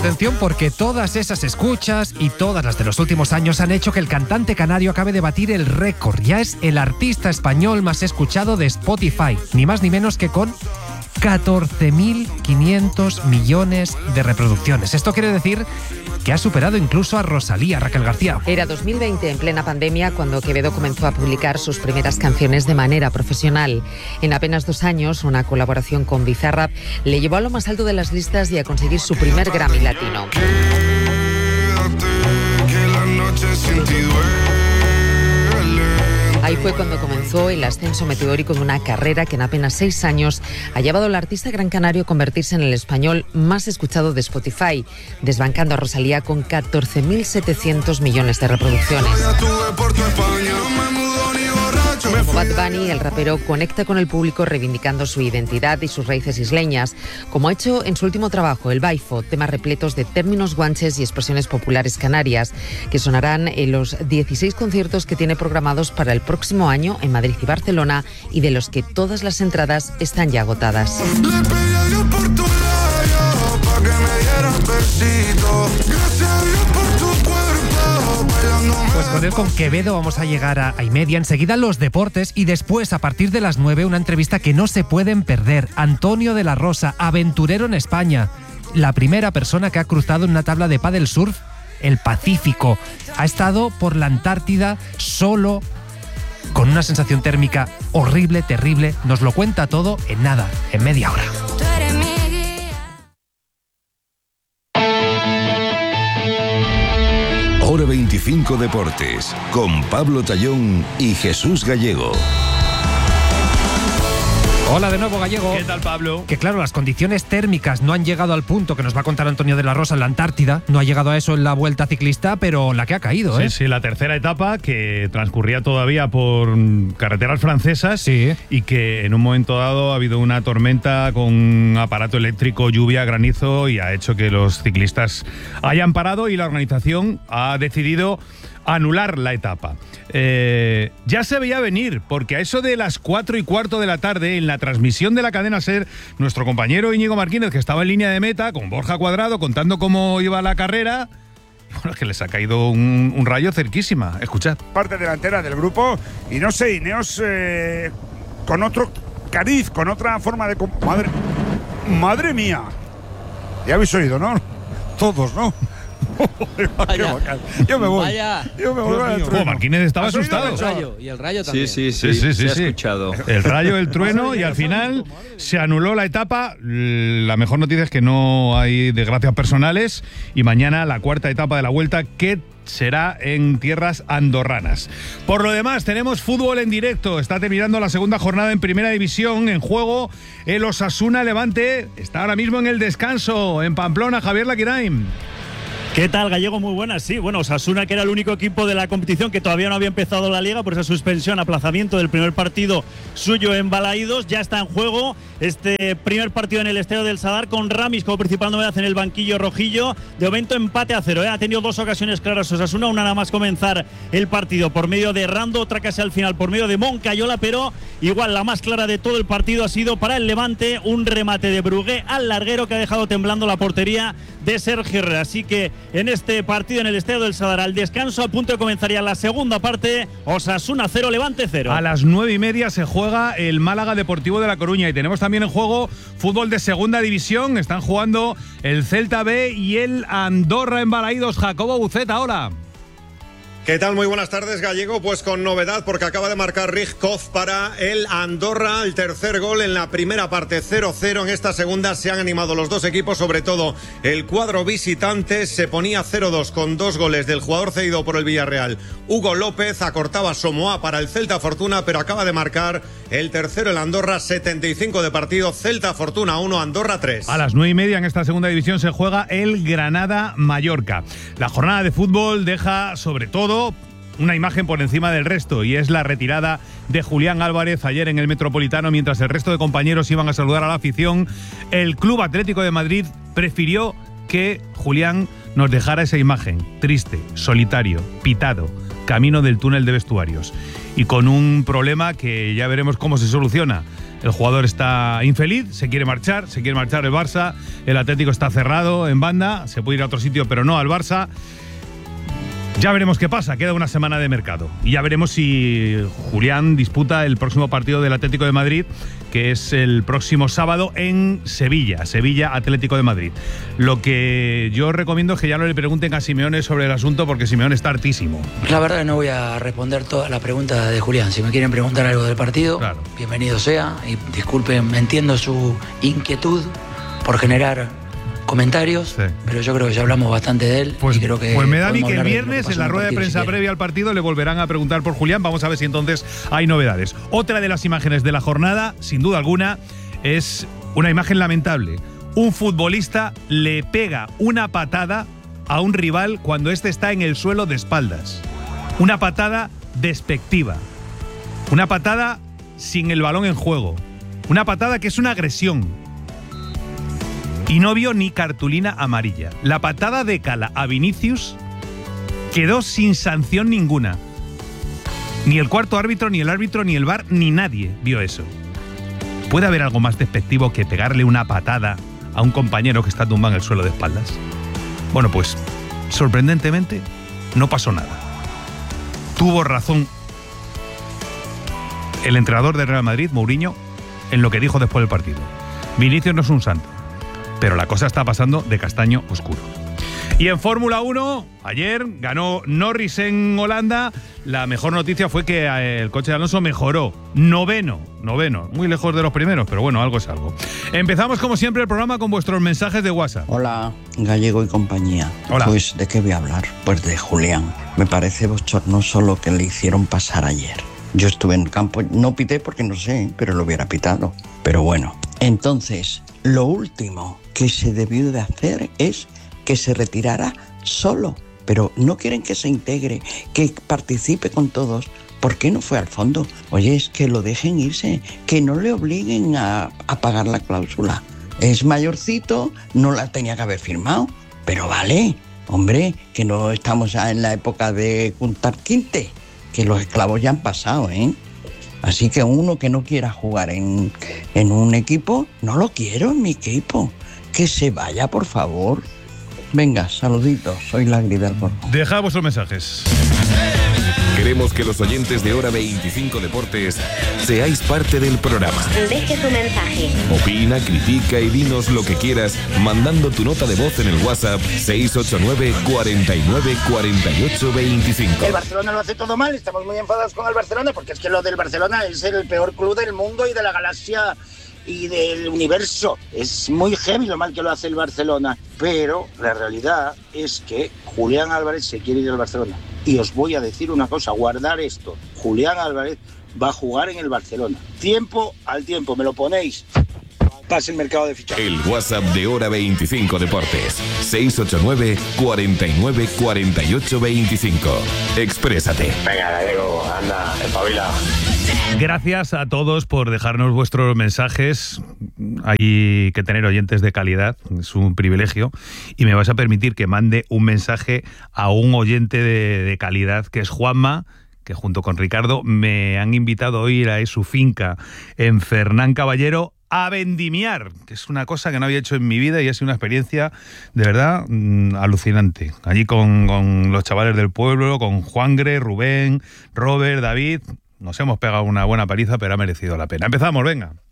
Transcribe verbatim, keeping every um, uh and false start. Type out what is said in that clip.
Atención, porque todas esas escuchas y todas las de los últimos años han hecho que el cantante canario acabe de batir el récord. Ya es el artista español más escuchado de Spotify, ni más ni menos que con catorce mil quinientos millones de reproducciones. Esto quiere decir que ha superado incluso a Rosalía. Raquel García. Era dos mil veinte, en plena pandemia, cuando Quevedo comenzó a publicar sus primeras canciones de manera profesional. En apenas dos años, una colaboración con Bizarrap le llevó a lo más alto de las listas y a conseguir su primer Grammy Latino. Ahí fue cuando comenzó el ascenso meteórico de una carrera que en apenas seis años ha llevado al artista gran canario a convertirse en el español más escuchado de Spotify, desbancando a Rosalía con catorce mil setecientos millones de reproducciones. Como Bad Bunny, el rapero conecta con el público reivindicando su identidad y sus raíces isleñas, como ha hecho en su último trabajo, El Baifo, temas repletos de términos guanches y expresiones populares canarias, que sonarán en los dieciséis conciertos que tiene programados para el próximo año en Madrid y Barcelona, y de los que todas las entradas están ya agotadas. Pues con él, con Quevedo, vamos a llegar a, a y media. Enseguida los deportes y después, a partir de las nueve, una entrevista que no se pueden perder. Antonio de la Rosa, aventurero en España. La primera persona que ha cruzado en una tabla de pádel surf el Pacífico. Ha estado por la Antártida solo, con una sensación térmica horrible, terrible. Nos lo cuenta todo en nada, en media hora. Hora veinticinco Deportes, con Pablo Tallón y Jesús Gallego. Hola de nuevo, Gallego. ¿Qué tal, Pablo? Que claro, las condiciones térmicas no han llegado al punto que nos va a contar Antonio de la Rosa en la Antártida. No ha llegado a eso en la Vuelta Ciclista, pero la que ha caído, ¿eh? Sí, sí, la tercera etapa, que transcurría todavía por carreteras francesas, sí, y que en un momento dado ha habido una tormenta con aparato eléctrico, lluvia, granizo, y ha hecho que los ciclistas hayan parado, y la organización ha decidido anular la etapa. Eh, ya se veía venir, porque a eso de las cuatro y cuarto de la tarde, en la transmisión de la cadena SER, nuestro compañero Íñigo Martínez, que estaba en línea de meta con Borja Cuadrado contando cómo iba la carrera, bueno, es que les ha caído un, un rayo cerquísima. Escuchad. Parte delantera del grupo, y no sé, Ineos eh, con otro cariz, con otra forma de... Madre, madre mía. Ya habéis oído, ¿no? Todos, ¿no? Vaya, yo me voy. Vaya. Yo me voy. Oh, Martínez estaba asustado. El rayo, y el rayo también. Sí, sí, sí, sí, sí, se ha sí. escuchado. El rayo, el trueno, y al final se anuló la etapa. La mejor noticia es que no hay desgracias personales, y mañana la cuarta etapa de la Vuelta, que será en tierras andorranas. Por lo demás, tenemos fútbol en directo. Está terminando la segunda jornada en Primera División. En juego el Osasuna Levante. Está ahora mismo en el descanso en Pamplona. Javier Laquirain. ¿Qué tal, Gallego? Muy buenas. Sí, bueno, Osasuna, que era el único equipo de la competición que todavía no había empezado la Liga por esa suspensión, aplazamiento del primer partido suyo en Balaídos, ya está en juego este primer partido en el Estadio del Sadar, con Ramis como principal novedad en el banquillo rojillo. De momento empate a cero, ¿eh? Ha tenido dos ocasiones claras Osasuna, una nada más comenzar el partido por medio de Rando, otra casi al final por medio de Moncayola, pero igual la más clara de todo el partido ha sido para el Levante, un remate de Brugué al larguero que ha dejado temblando la portería de Sergio Herrera. Así que en este partido en el Estadio del Sadar, al descanso, a punto de comenzaría la segunda parte. Osasuna cero, Levante cero. A las nueve y media se juega el Málaga Deportivo de La Coruña, y tenemos también en juego fútbol de segunda división. Están jugando el Celta B y el Andorra en Balaídos. Jacobo Buceta, hola. ¿Qué tal? Muy buenas tardes, Gallego. Pues con novedad, porque acaba de marcar Rijkov para el Andorra, el tercer gol en la primera parte, cero cero. En esta segunda se han animado los dos equipos, sobre todo el cuadro visitante. Se ponía cero dos con dos goles del jugador cedido por el Villarreal, Hugo López. Acortaba Somoa para el Celta Fortuna, pero acaba de marcar el tercero el Andorra. Setenta y cinco de partido, Celta Fortuna uno, Andorra tres. A las nueve y media en esta segunda división se juega el Granada Mallorca. La jornada de fútbol deja sobre todo una imagen por encima del resto, y es la retirada de Julián Álvarez ayer en el Metropolitano. Mientras el resto de compañeros iban a saludar a la afición, el Club Atlético de Madrid prefirió que Julián nos dejara esa imagen triste, solitario, pitado, camino del túnel de vestuarios, y con un problema que ya veremos cómo se soluciona. El jugador está infeliz, se quiere marchar, se quiere marchar el Barça, el Atlético está cerrado en banda, se puede ir a otro sitio, pero no al Barça. Ya veremos qué pasa, queda una semana de mercado. Y ya veremos si Julián disputa el próximo partido del Atlético de Madrid, que es el próximo sábado en Sevilla, Sevilla Atlético de Madrid. Lo que yo recomiendo es que ya no le pregunten a Simeone sobre el asunto, porque Simeone está hartísimo. La verdad que no voy a responder toda la pregunta de Julián. Si me quieren preguntar algo del partido, claro, bienvenido sea. Y disculpen, entiendo su inquietud por generar comentarios, sí, pero yo creo que ya hablamos bastante de él. Pues, y creo que pues me da a mí que el viernes en la rueda de prensa previa al partido le volverán a preguntar por Julián. Vamos a ver si entonces hay novedades. Otra de las imágenes de la jornada, sin duda alguna, es una imagen lamentable. Un futbolista le pega una patada a un rival cuando éste está en el suelo de espaldas. Una patada despectiva. Una patada sin el balón en juego. Una patada que es una agresión. Y no vio ni cartulina amarilla. La patada de Cala a Vinicius quedó sin sanción ninguna. Ni el cuarto árbitro, ni el árbitro, ni el V A R, ni nadie vio eso. ¿Puede haber algo más despectivo que pegarle una patada a un compañero que está tumbado en el suelo de espaldas? Bueno, pues, sorprendentemente, no pasó nada. Tuvo razón el entrenador del Real Madrid, Mourinho, en lo que dijo después del partido. Vinicius no es un santo, pero la cosa está pasando de castaño oscuro. Y en Fórmula uno, ayer ganó Norris en Holanda. La mejor noticia fue que el coche de Alonso mejoró. Noveno, noveno. Muy lejos de los primeros, pero bueno, algo es algo. Empezamos como siempre el programa con vuestros mensajes de WhatsApp. Hola, Gallego y compañía. Hola. Pues, ¿de qué voy a hablar? Pues de Julián. Me parece bochornoso lo que le hicieron pasar ayer. Yo estuve en el campo, no pité porque no sé, pero lo hubiera pitado. Pero bueno, entonces, lo último que se debió de hacer es que se retirara solo, pero no quieren que se integre, que participe con todos. ¿Por qué no fue al fondo? Oye, es que lo dejen irse, que no le obliguen a, a pagar la cláusula. Es mayorcito, no la tenía que haber firmado, pero vale, hombre, que no estamos ya en la época de juntar quinte, que los esclavos ya han pasado, ¿eh? Así que uno que no quiera jugar en, en un equipo, no lo quiero en mi equipo. Que se vaya, por favor. Venga, saluditos, soy Lagri del Borgo. Deja vuestros mensajes. Queremos que los oyentes de Hora veinticinco Deportes seáis parte del programa. Deje tu mensaje. Opina, critica y dinos lo que quieras mandando tu nota de voz en el WhatsApp seis ocho nueve, cuarenta y nueve, cuarenta y ocho, veinticinco. El Barcelona lo hace todo mal, estamos muy enfadados con el Barcelona porque es que lo del Barcelona es el peor club del mundo y de la galaxia y del universo. Es muy heavy lo mal que lo hace el Barcelona, pero la realidad es que Julián Álvarez se quiere ir al Barcelona. Y os voy a decir una cosa, guardar esto. Julián Álvarez va a jugar en el Barcelona. Tiempo al tiempo, me lo ponéis. Pase el mercado de fichajes. El WhatsApp de Hora veinticinco Deportes. seis ocho nueve, cuarenta y nueve, cuarenta y ocho, veinticinco. Exprésate. Venga, Gallego, anda, espabila. Gracias a todos por dejarnos vuestros mensajes. Hay que tener oyentes de calidad, es un privilegio. Y me vais a permitir que mande un mensaje a un oyente de, de calidad, que es Juanma, que junto con Ricardo me han invitado a ir a su finca en Fernán Caballero a vendimiar, que es una cosa que no había hecho en mi vida y ha sido una experiencia de verdad mmm, alucinante. Allí con, con los chavales del pueblo, con Juangre, Rubén, Robert, David, nos hemos pegado una buena paliza, pero ha merecido la pena. Empezamos, venga.